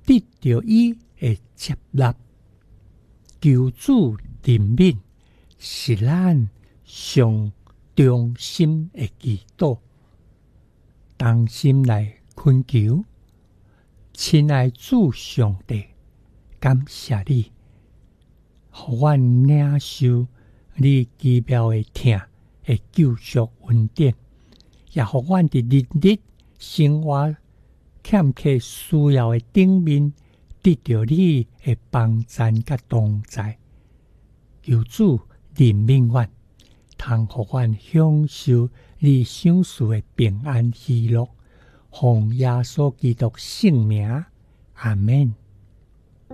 得到伊的接纳。求主怜悯是咱上忠心的祈祷，当心来恳求。亲爱主上帝，感谢你，互阮领受你奇妙的疼的救赎恩典，也互阮伫日日生活欠缺需要的顶面，得到你的帮衬甲同在。求主怜悯阮，通互阮享受你赏赐的平安喜乐。奉耶稣基督圣名，阿们。